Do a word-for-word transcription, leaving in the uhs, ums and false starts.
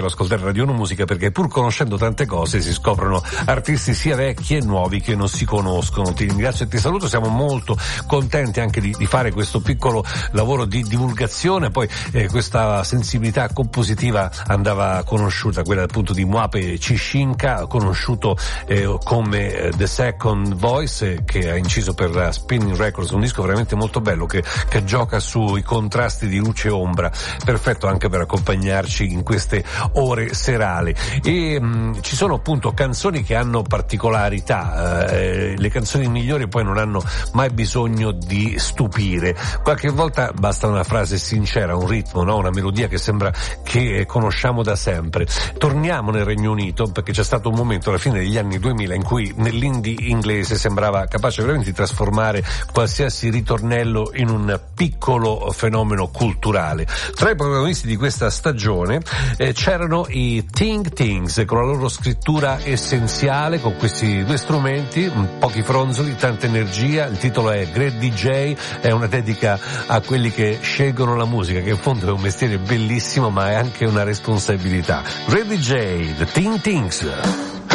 ascoltare Radio uno Musica, perché pur conoscendo tante cose si scoprono artisti sia vecchi e nuovi che non si conoscono. Ti ringrazio e ti saluto, siamo molto contenti anche di, di fare questo piccolo lavoro di divulgazione. Poi eh, questa sensibilità compositiva andava conosciuta, quella appunto di Muape Cishinka, conosciuto eh, come eh, The Second Voice, eh, che ha inciso per Spinning Records, un disco veramente molto bello che, che gioca sui contrasti di luce e ombra, perfetto anche per accompagnarci in queste ore serali. E mh, ci sono appunto canzoni che hanno particolarità, eh, le canzoni migliori poi non hanno mai bisogno di stupire, qualche volta basta una frase sincera, un ritmo, no? Una melodia che sembra che conosciamo da sempre. Torniamo nel Regno Unito, perché c'è stato un momento alla fine degli anni duemila in cui nell'indie inglese sembrava capace veramente di trasformare qualsiasi ritornello in un piccolo fenomeno culturale. Tra i protagonisti di questa stagione eh, c'erano i Ting Tings, con la loro scrittura essenziale, con questi due strumenti, pochi fronzoli, tanta energia. Il titolo è Great D J, è una dedica a quelli che scelgono la musica, che in fondo è un mestiere bellissimo ma è anche una responsabilità. Great D J, The Ting Tings.